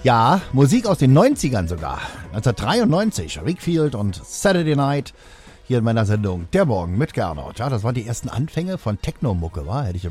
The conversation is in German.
Ja, Musik aus den 90ern sogar. 1993, Rick Field und Saturday Night hier in meiner Sendung Der Morgen mit Gernot. Ja, das waren die ersten Anfänge von Techno-Mucke, war? Hätte ich